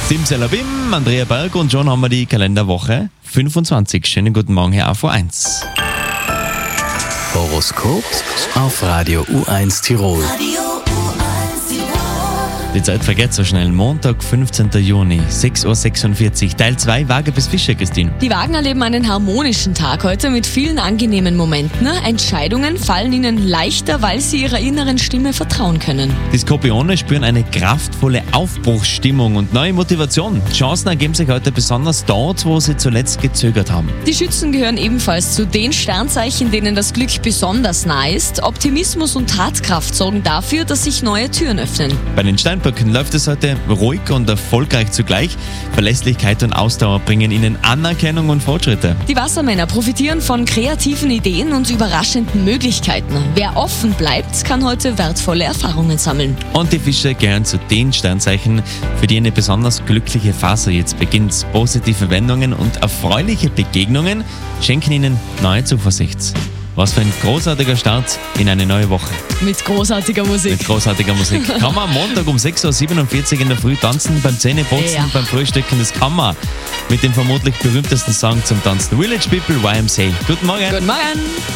Simsalabim, Andrea Berg und schon haben wir die Kalenderwoche 25. Schönen guten Morgen, Herr AV1. Horoskop auf Radio U1 Tirol. Die Zeit vergeht so schnell. Montag, 15. Juni, 6.46 Uhr. Teil 2, Waage bis Fische, Christine. Die Waagen erleben einen harmonischen Tag heute mit vielen angenehmen Momenten. Entscheidungen fallen ihnen leichter, weil sie ihrer inneren Stimme vertrauen können. Die Skorpione spüren eine kraftvolle Aufbruchsstimmung und neue Motivation. Chancen ergeben sich heute besonders dort, wo sie zuletzt gezögert haben. Die Schützen gehören ebenfalls zu den Sternzeichen, denen das Glück besonders nah ist. Optimismus und Tatkraft sorgen dafür, dass sich neue Türen öffnen. Bei den Steinböcken läuft es heute ruhig und erfolgreich zugleich. Verlässlichkeit und Ausdauer bringen ihnen Anerkennung und Fortschritte. Die Wassermänner profitieren von kreativen Ideen und überraschenden Möglichkeiten. Wer offen bleibt, kann heute wertvolle Erfahrungen sammeln. Und die Fische gehören zu den Sternzeichen, für die eine besonders glückliche Phase jetzt beginnt. Positive Wendungen und erfreuliche Begegnungen schenken ihnen neue Zuversicht. Was für ein großartiger Start in eine neue Woche. Mit großartiger Musik. Mit großartiger Musik. Kann man am Montag um 6.47 Uhr in der Früh tanzen, beim Zähneputzen, Ja. beim Frühstücken. Das kann man mit dem vermutlich berühmtesten Song zum Tanzen. Village People, YMCA. Guten Morgen. Guten Morgen.